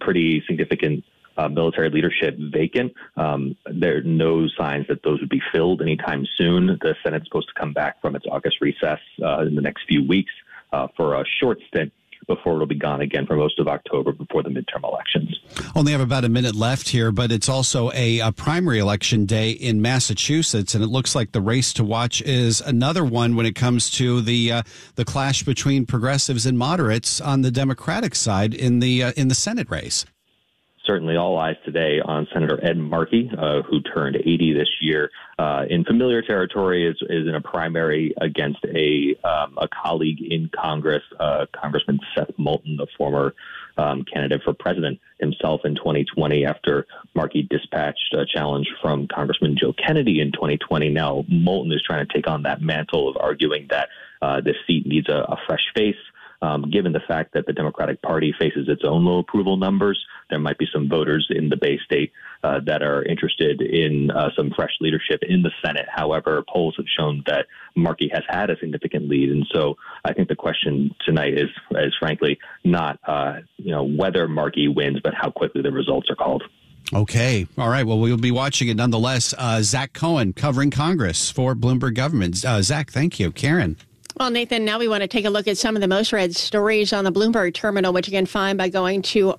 pretty significant military leadership vacant. There are no signs that those would be filled anytime soon. The Senate's supposed to come back from its August recess in the next few weeks for a short stint before it'll be gone again for most of October before the midterm elections. Only have about a minute left here, but it's also a primary election day in Massachusetts, and it looks like the race to watch is another one when it comes to the clash between progressives and moderates on the Democratic side in the Senate race. Certainly all eyes today on Senator Ed Markey, who turned 80 this year. In familiar territory, is in a primary against a colleague in Congress, Congressman Seth Moulton, the former candidate for president himself in 2020 after Markey dispatched a challenge from Congressman Joe Kennedy in 2020. Now Moulton is trying to take on that mantle of arguing that this seat needs a fresh face. Given the fact that the Democratic Party faces its own low approval numbers, there might be some voters in the Bay State that are interested in some fresh leadership in the Senate. However, polls have shown that Markey has had a significant lead. And so I think the question tonight is frankly not whether Markey wins, but how quickly the results are called. Okay. All right. Well, we'll be watching it nonetheless. Zach Cohen covering Congress for Bloomberg Government. Zach, thank you. Karen. Well, Nathan, now we want to take a look at some of the most read stories on the Bloomberg terminal, which you can find by going to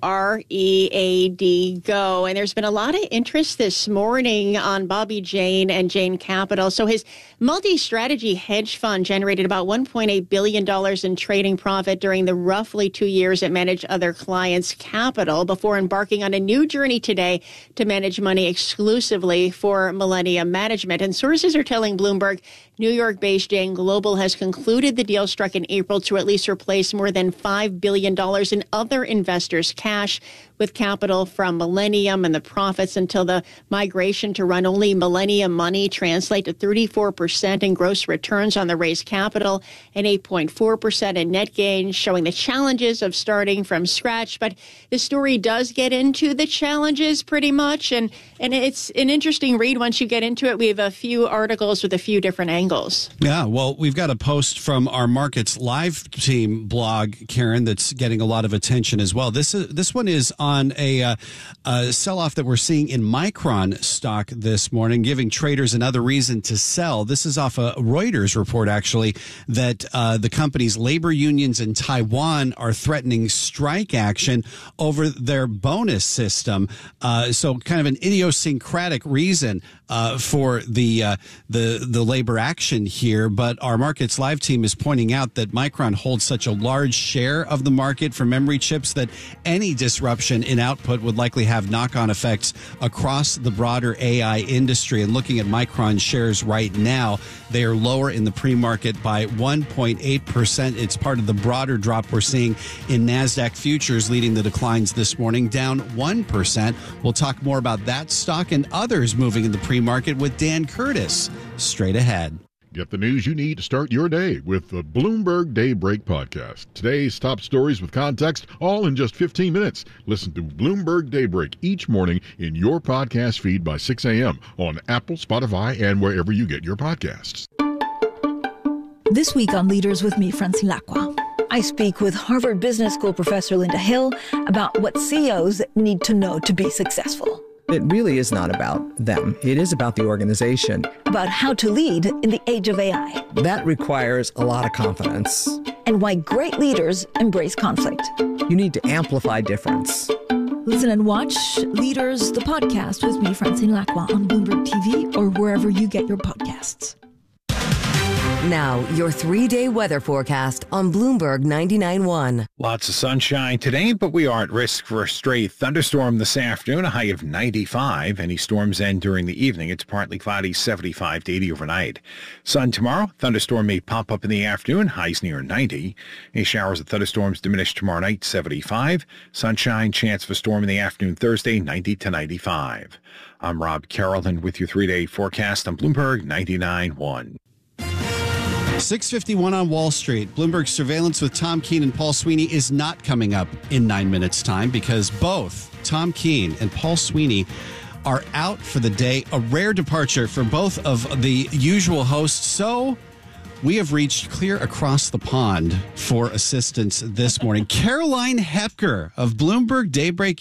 READ Go. And there's been a lot of interest this morning on Bobby Jane and Jane Capital. So his multi-strategy hedge fund generated about $1.8 billion in trading profit during the roughly 2 years it managed other clients' capital before embarking on a new journey today to manage money exclusively for Millennium Management. And sources are telling Bloomberg New York-based Jane Global has concluded the deal struck in April to at least replace more than $5 billion in other investors' cash with capital from Millennium, and the profits until the migration to run only Millennium money translate to 34% in gross returns on the raised capital and 8.4% in net gains, showing the challenges of starting from scratch. But the story does get into the challenges pretty much, and it's an interesting read once you get into it. We have a few articles with a few different angles. Yeah, well, we've got a post from our Markets Live team blog, Karen, that's getting a lot of attention as well. This one is on a sell-off that we're seeing in Micron stock this morning, giving traders another reason to sell. This is off a Reuters report, actually, that the company's labor unions in Taiwan are threatening strike action over their bonus system. So kind of an idiosyncratic reason for the labor action here. But our Markets Live team is pointing out that Micron holds such a large share of the market for memory chips that any disruption in output would likely have knock-on effects across the broader AI industry. And looking at Micron shares right now, they are lower in the pre-market by 1.8%. It's part of the broader drop we're seeing in NASDAQ futures, leading the declines this morning, down 1%. We'll talk more about that stock and others moving in the pre-market with Dan Curtis straight ahead. Get the news you need to start your day with the Bloomberg Daybreak Podcast. Today's top stories with context, all in just 15 minutes. Listen to Bloomberg Daybreak each morning in your podcast feed by 6 a.m. on Apple, Spotify, and wherever you get your podcasts. This week on Leaders with me, Francine Lacqua, I speak with Harvard Business School professor Linda Hill about what CEOs need to know to be successful. It really is not about them. It is about the organization. About how to lead in the age of AI. That requires a lot of confidence. And why great leaders embrace conflict. You need to amplify difference. Listen and watch Leaders, the podcast with me, Francine Lacqua, on Bloomberg TV or wherever you get your podcasts. Now, your 3-day weather forecast on Bloomberg 99.1. Lots of sunshine today, but we are at risk for a stray thunderstorm this afternoon, a high of 95. Any storms end during the evening. It's partly cloudy, 75 to 80 overnight. Sun tomorrow. Thunderstorm may pop up in the afternoon, highs near 90. Any showers and thunderstorms diminish tomorrow night, 75. Sunshine, chance of a storm in the afternoon Thursday, 90 to 95. I'm Rob Carrollton with your 3-day forecast on Bloomberg 99.1. 6:51 on Wall Street. Bloomberg Surveillance with Tom Keene and Paul Sweeney is not coming up in 9 minutes' time because both Tom Keene and Paul Sweeney are out for the day. A rare departure for both of the usual hosts. So we have reached clear across the pond for assistance this morning. Caroline Hepker of Bloomberg Daybreak